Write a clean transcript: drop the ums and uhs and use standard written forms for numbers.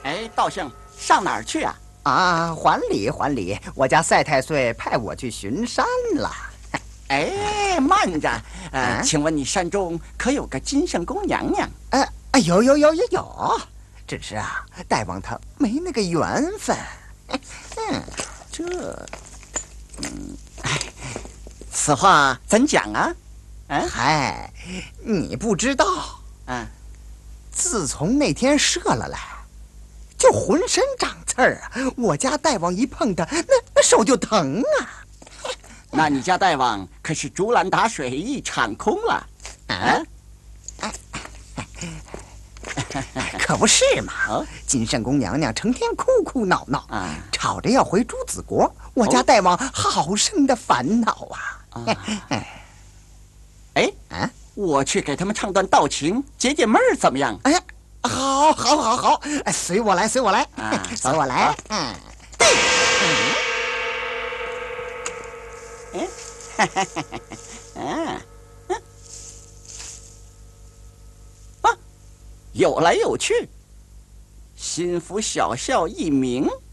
哎，道圣上哪儿去啊？ 啊，还礼还礼，我家赛太岁派我去巡山了。 哎，慢着，请问你山中可有个金圣公娘娘？ 有，只是啊，大王他没那个缘分。 此话怎讲啊？ 嗨，你不知道，自从那天射了来，就浑身长刺儿啊！我家大王一碰他，那手就疼啊。 那你家大王可是竹篮打水一场空了？ 可不是嘛！金圣公娘娘成天哭哭闹闹，吵着要回朱子国，我家大王好生的烦恼啊！ 我去给他们唱段道情，解解闷儿，怎么样？ 好，随我来，随我来。 有来有去，心腹小校一名。